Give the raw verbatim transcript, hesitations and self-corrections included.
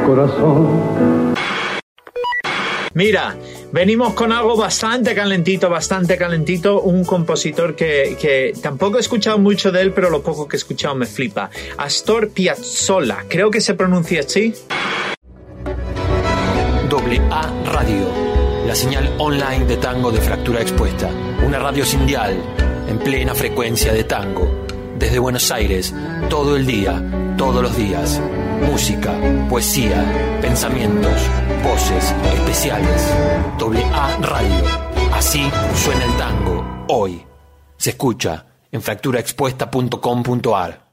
corazón. Mira, venimos con algo bastante calentito, bastante calentito. Un compositor que, que tampoco he escuchado mucho de él, pero lo poco que he escuchado me flipa. Astor Piazzolla, creo que se pronuncia así. Doble A Radio, la señal online de tango de Fractura Expuesta. Una radio sin dial, en plena frecuencia de tango. Desde Buenos Aires, todo el día, todos los días. Música, poesía, pensamientos, voces especiales. Doble A Radio. Así suena el tango hoy. Se escucha en fractura expuesta punto com punto a r.